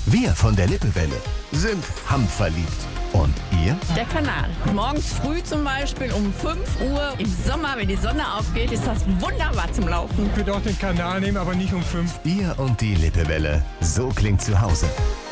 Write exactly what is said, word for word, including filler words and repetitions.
Wir von der Lippewelle sind hamverliebt. Und ihr? Der Kanal. Morgens früh zum Beispiel um fünf Uhr im Sommer, wenn die Sonne aufgeht, ist das wunderbar zum Laufen. Ich würde auch den Kanal nehmen, aber nicht um fünf. Ihr und die Lippewelle. So klingt zu Hause.